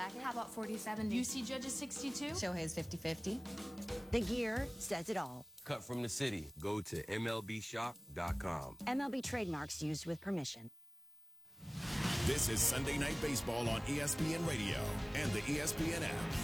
jacket? How about 40-70? UC Judges 62? Shohei's 50-50. The gear says it all. Cut from the city. Go to MLBshop.com. MLB trademarks used with permission. This is Sunday Night Baseball on ESPN Radio and the ESPN app.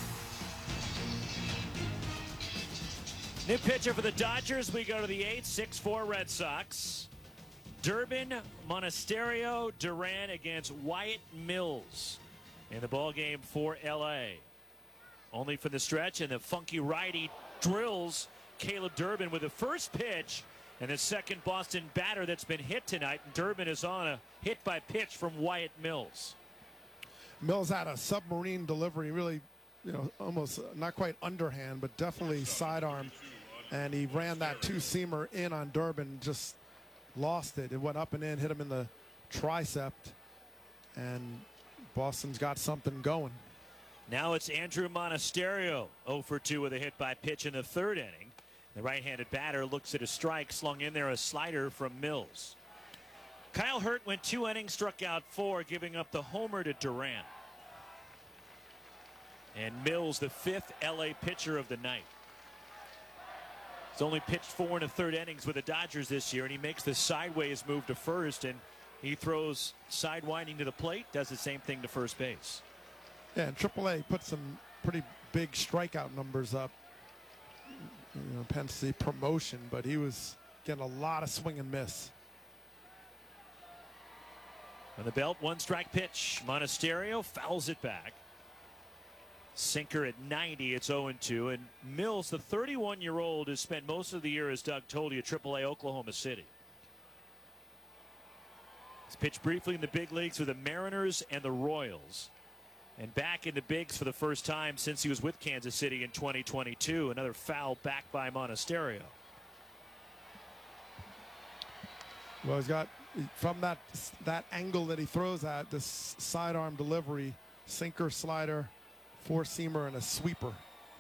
New pitcher for the Dodgers. We go to the 8th, 6-4 Red Sox. Durbin, Monasterio, Duran against Wyatt Mills in the ball game for L.A. Only for the stretch, and the funky righty drills Caleb Durbin with the first pitch, and the second Boston batter that's been hit tonight. And Durbin is on a hit by pitch from Wyatt Mills. Mills had a submarine delivery, really, almost not quite underhand, but definitely sidearm. And he ran that two-seamer in on Durbin, just lost it. It went up and in, hit him in the tricep, and Boston's got something going. Now it's Andrew Monasterio, 0 for 2 with a hit by pitch in the third inning. The right-handed batter looks at a strike, slung in there a slider from Mills. Kyle Hurt went 2 innings, struck out 4, giving up the homer to Duran. And Mills, the 5th LA pitcher of the night. He's only pitched 4 1/3 innings with the Dodgers this year, and he makes the sideways move to first, and he throws sidewinding to the plate, does the same thing to first base. Yeah, and AAA put some pretty big strikeout numbers up. Penn State promotion, but he was getting a lot of swing and miss. On the belt, 1-strike pitch. Monasterio fouls it back. Sinker at 90, it's 0-2. And Mills, the 31-year-old, has spent most of the year, as Doug told you, at AAA Oklahoma City. He's pitched briefly in the big leagues with the Mariners and the Royals. And back in the bigs for the first time since he was with Kansas City in 2022. Another foul back by Monasterio. Well, he's got, from that angle that he throws at, this sidearm delivery, sinker, slider, four-seamer, and a sweeper.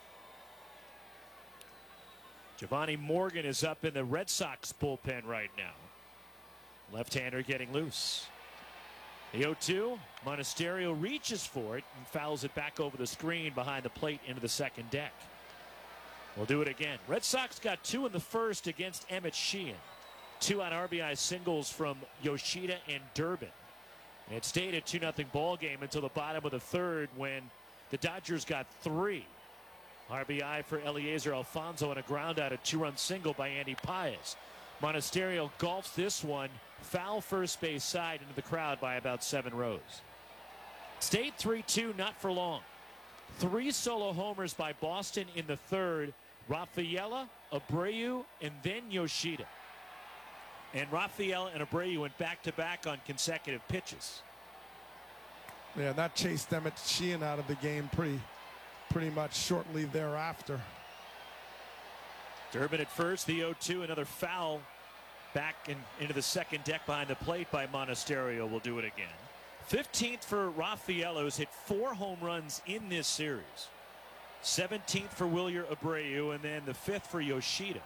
Giovanni Morgan is up in the Red Sox bullpen right now. Left-hander getting loose. The 0-2, Monasterio reaches for it and fouls it back over the screen behind the plate into the second deck. We'll do it again. Red Sox got 2 in the first against Emmett Sheehan. 2 on RBI singles from Yoshida and Durbin. And it stayed a 2-0 ball game until the bottom of the third, when the Dodgers got 3. RBI for Eliezer Alfonso and a ground out, a 2-run single by Andy Paez. Monasterio golfs this one foul first base side into the crowd by about 7 rows. Stayed 3-2, not for long. 3 solo homers by Boston in the third. Rafaela, Abreu, and then Yoshida. And Rafaela and Abreu went back-to-back on consecutive pitches. Yeah, that chased Emmett Sheehan out of the game pretty much shortly thereafter. Durbin at first, the 0-2, another foul back into the second deck behind the plate by Monasterio. Will do it again. 15th for Rafaela, who's hit 4 home runs in this series. 17th for Wilyer Abreu, and then the 5th for Yoshida.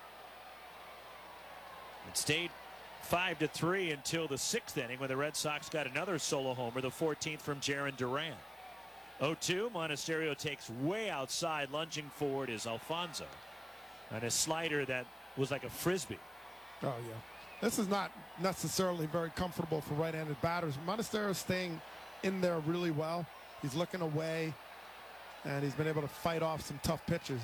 It stayed 5-3 until the 6th inning, when the Red Sox got another solo homer, the 14th from Jarren Duran. 0-2, Monasterio takes way outside, lunging forward is Alfonso. And a slider that was like a frisbee. Oh, yeah. This is not necessarily very comfortable for right-handed batters. Monasterio's staying in there really well. He's looking away, and he's been able to fight off some tough pitches.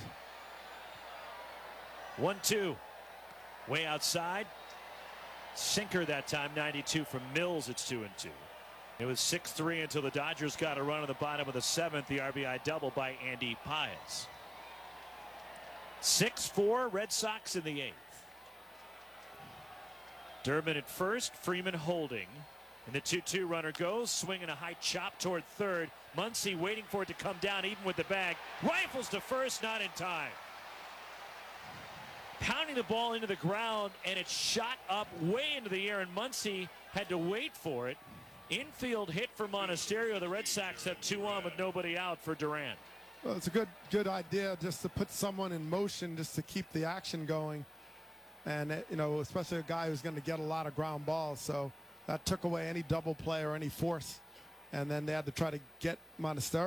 1-2. Way outside. Sinker that time, 92 from Mills. It's 2-2. It was 6-3 until the Dodgers got a run on the bottom of the 7th. The RBI double by Andy Paez. 6-4 Red Sox in the 8th. Durbin at first, Freeman holding. And the 2-2 runner goes, swinging a high chop toward third. Muncy waiting for it to come down even with the bag. Rifles to first, not in time. Pounding the ball into the ground, and it shot up way into the air, and Muncy had to wait for it. Infield hit for Monasterio. The Red Sox have 2 on with nobody out for Duran. Well, it's a good idea just to put someone in motion just to keep the action going. And, especially a guy who's going to get a lot of ground balls. So that took away any double play or any force. And then they had to try to get Monasterio